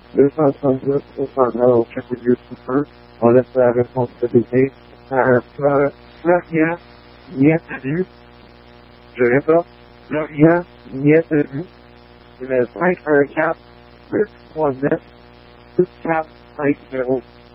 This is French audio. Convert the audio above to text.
238 au standard au chapitre 1. On laisse la responsabilité à Florian Nietalu. Je répète, Florian Nietalu. Le 514 639 6450.